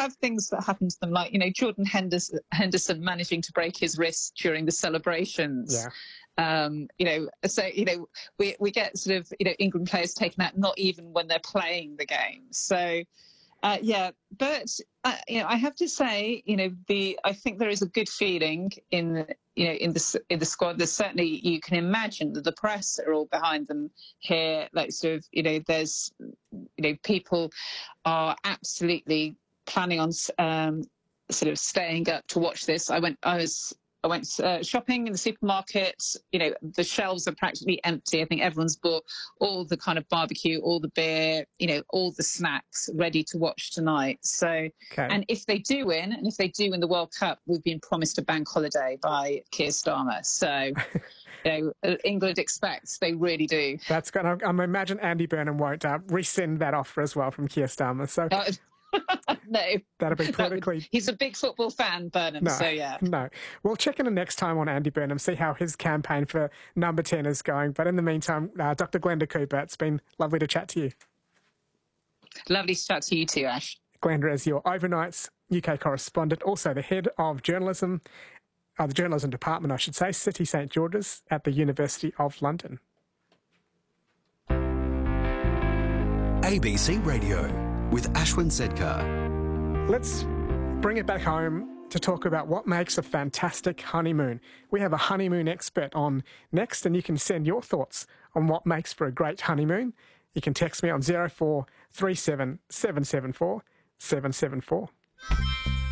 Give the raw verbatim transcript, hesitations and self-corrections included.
have things that happen to them, like, you know, Jordan Henderson, Henderson managing to break his wrist during the celebrations. Yeah. Um, you know, so, you know, we, we get sort of, you know, England players taken out, not even when they're playing the game. So, uh, yeah, but, uh, you know, I have to say, you know, the I think there is a good feeling in, you know, in the, in the squad. There's certainly, you can imagine that the press are all behind them here. Like, sort of, you know, there's, you know, people are absolutely planning on um, sort of staying up to watch this. I went, I was, I went uh, shopping in the supermarket. You know, the shelves are practically empty. I think everyone's bought all the kind of barbecue, all the beer, you know, all the snacks ready to watch tonight. So, Okay. and if they do win, and if they do win the World Cup, we've been promised a bank holiday by Keir Starmer. So, you know, England expects, they really do. That's good. I, I imagine Andy Burnham won't uh, rescind that offer as well from Keir Starmer. So. Uh, no, that'll be politically. That would, he's a big football fan, Burnham. No, so yeah, no. We'll check in the next time on Andy Burnham, see how his campaign for number ten is going. But in the meantime, uh, Doctor Glenda Cooper, it's been lovely to chat to you. Lovely to chat to you too, Ash. Glenda is your overnight's U K correspondent, also the head of journalism, uh, the journalism department, I should say, City St George's at the University of London. A B C Radio with Ashwin Sedkar. Let's bring it back home to talk about what makes a fantastic honeymoon. We have a honeymoon expert on next, and you can send your thoughts on what makes for a great honeymoon. You can text me on zero four three seven seven seven four seven seven four.